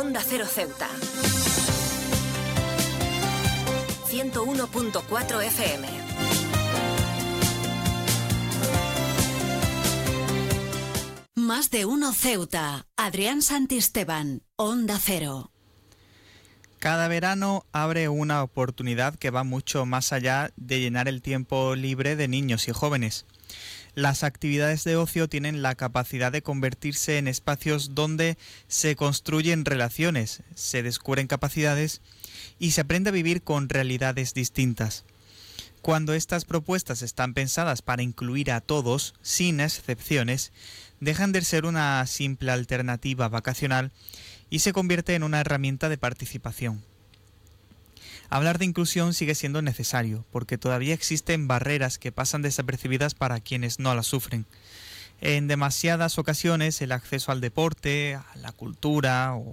Onda Cero Ceuta. 101.4 FM. Más de uno Ceuta. Adrián Santisteban, Onda Cero. Cada verano abre una oportunidad que va mucho más allá de llenar el tiempo libre de niños y jóvenes. Las actividades de ocio tienen la capacidad de convertirse en espacios donde se construyen relaciones, se descubren capacidades y se aprende a vivir con realidades distintas. Cuando estas propuestas están pensadas para incluir a todos, sin excepciones, dejan de ser una simple alternativa vacacional y se convierte en una herramienta de participación. Hablar de inclusión sigue siendo necesario, porque todavía existen barreras que pasan desapercibidas para quienes no las sufren. En demasiadas ocasiones el acceso al deporte, a la cultura o